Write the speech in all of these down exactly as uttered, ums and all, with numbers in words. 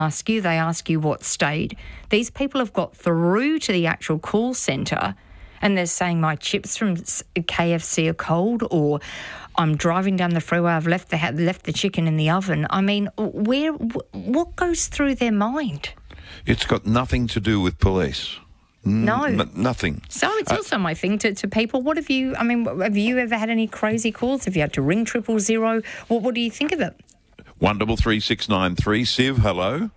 ask you, they ask you what state. These people have got through to the actual call centre and they're saying my chips from K F C are cold, or I'm driving down the freeway, I've left the left the chicken in the oven. I mean, where what goes through their mind? It's got nothing to do with police. No. N- nothing. So it's also uh, my thing to, to people. What have you, I mean, have you ever had any crazy calls? Have you had to ring triple zero? What, what do you think of it? One double three six nine three. Siv, hello.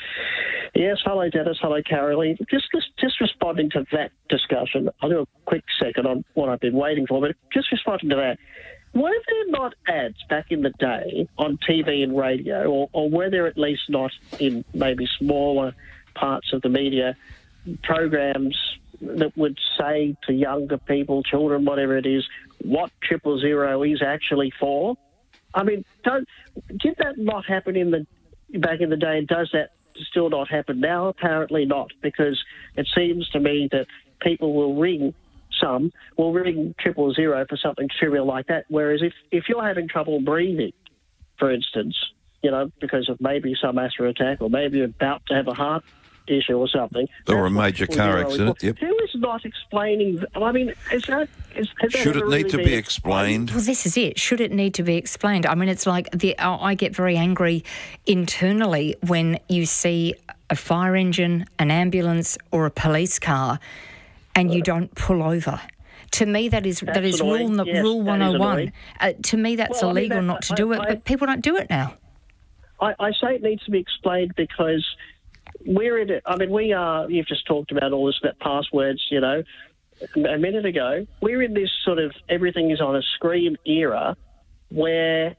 Yes, hello, Dennis. Hello, Caroline. Just, just just responding to that discussion. I'll do a quick second on what I've been waiting for, but just responding to that. Were there not ads back in the day on T V and radio, or, or were there at least not in maybe smaller parts of the media programs that would say to younger people, children, whatever it is, what triple zero is actually for? I mean, don't, did that not happen in the back in the day, and does that still not happen now? Apparently not, because it seems to me that people will ring some, will ring triple zero for something trivial like that, whereas if, if you're having trouble breathing, for instance, you know, because of maybe some asthma attack or maybe you're about to have a heart issue or something. Or a major car accident, yep. Who is not explaining? I mean, is that... Is, has Should that it need really to be explained? explained? Well, this is it. Should it need to be explained? I mean, it's like the I get very angry internally when you see a fire engine, an ambulance or a police car and you don't pull over. To me, that is That's that is annoying. rule, Yes, rule one oh one. Uh, to me, that's Well, I mean, illegal that- not to I- do it, I- but people don't do it now. I, I say it needs to be explained because we're in it. I mean, we are, you've just talked about all this, about passwords, you know, a minute ago. We're in this sort of everything is on a screen era where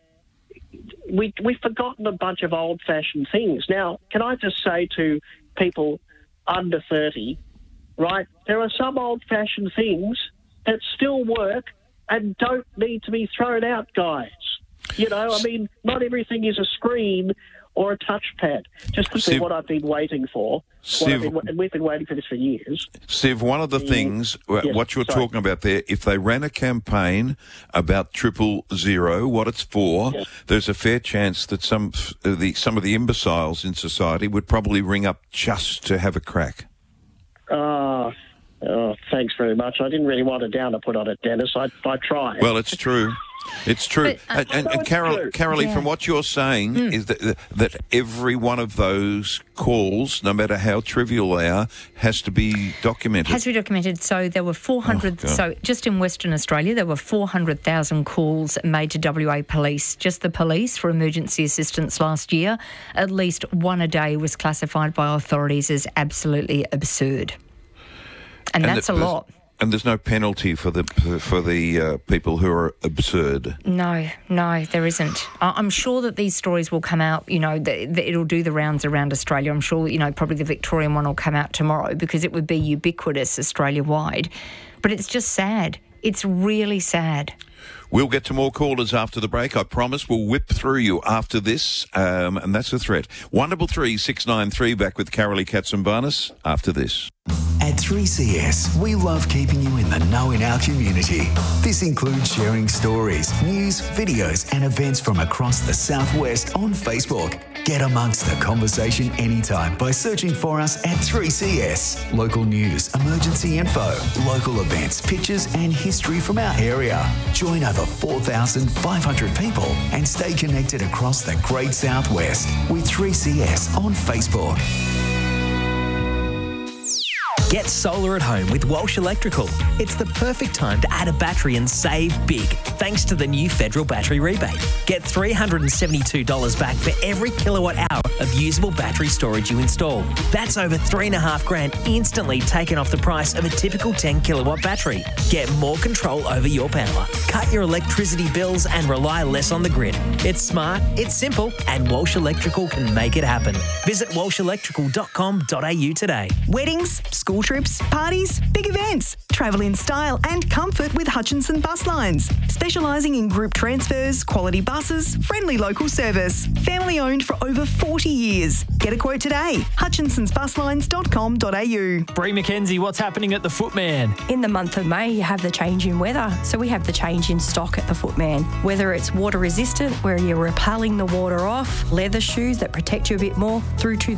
we, we've forgotten a bunch of old-fashioned things. Now, can I just say to people under thirty, right, there are some old-fashioned things that still work and don't need to be thrown out, guys. You know, I mean, not everything is a screen or a touchpad. Just to see what I've been waiting for. Siv, been, and we've been waiting for this for years. Siv, one of the things, yes, what you're sorry. talking about there, if they ran a campaign about triple zero, what it's for, yes. there's a fair chance that some uh, the some of the imbeciles in society would probably ring up just to have a crack. Oh, oh thanks very much. I didn't really want a downer put on it, Dennis. I, I tried. Well, it's true. It's true. But, uh, and and, I know and it's Carol, true. Carolee, Yeah. from what you're saying, Mm. is that that every one of those calls, no matter how trivial they are, has to be documented. Has to be documented. So there were four hundred, Oh, God. so just in Western Australia, there were four hundred thousand calls made to W A Police, just the police, for emergency assistance last year. At least one a day was classified by authorities as absolutely absurd. And, And that's th- a there's- lot. And there's no penalty for the for the uh, people who are absurd. No, no, there isn't. I- I'm sure that these stories will come out, you know, that that it'll do the rounds around Australia. I'm sure, you know, probably the Victorian one will come out tomorrow because it would be ubiquitous Australia-wide. But it's just sad. It's really sad. We'll get to more callers after the break. I promise we'll whip through you after this, um, and that's a threat. One double three six nine three. Back with Carolee Katsimbarnis after this. At three C S, we love keeping you in the know in our community. This includes sharing stories, news, videos, and events from across the Southwest on Facebook. Get amongst the conversation anytime by searching for us at three C S. Local news, emergency info, local events, pictures, and history from our area. Join over four thousand five hundred people and stay connected across the Great Southwest with three C S on Facebook. Get solar at home with Walsh Electrical. It's the perfect time to add a battery and save big, thanks to the new federal battery rebate. Get three hundred seventy-two dollars back for every kilowatt hour of usable battery storage you install. That's over three and a half grand instantly taken off the price of a typical ten kilowatt battery. Get more control over your power. Cut your electricity bills and rely less on the grid. It's smart, it's simple, and Walsh Electrical can make it happen. Visit walsh electrical dot com dot a u today. Weddings, school trips, parties, big events. Travel in style and comfort with Hutchinson Bus Lines. Specialising in group transfers, quality buses, friendly local service. Family owned for over forty years. Get a quote today. hutchinsons bus lines dot com dot a u. Bree McKenzie, what's happening at the Footman? In the month of May, you have the change in weather. So we have the change in stock at the Footman. Whether it's water resistant, where you're repelling the water off, leather shoes that protect you a bit more, through to